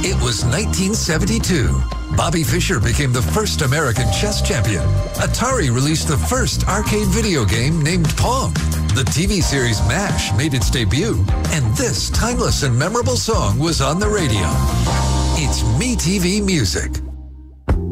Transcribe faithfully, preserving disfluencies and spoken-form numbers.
It was nineteen seventy-two. Bobby Fischer became the first American chess champion. Atari released the first arcade video game named Pong. The T V series MASH made its debut, and this timeless and memorable song was on the radio. It's MeTV Music.